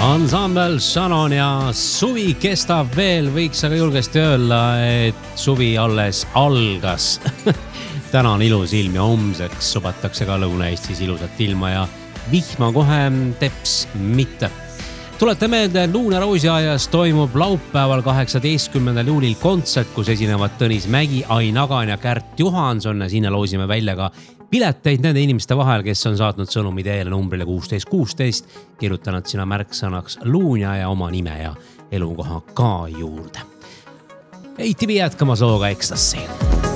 Ansambel Shannon ja suvi kestab veel, võiks aga julgesti öelda, et suvi alles algas. Täna on ilus ilm ja homseks subatakse ka Lõuna-Eestis ilusat ilma ja vihma kohe teps mitte. Tulete meelde, Luune Roosiaias toimub laupäeval 18. juulil kontsert, kus esinevad Tõnis Mägi, Ain Agan ja Kärt Johanson ja sinna loosime välja ka pileteid nende inimeste vahel, kes on saatnud sõnumi teele numbrile 1616, kirjutanud sina märksõnaks Luunja ja oma nime ja elukoha ka juurde. ATV jätkama sooga Ecstasy.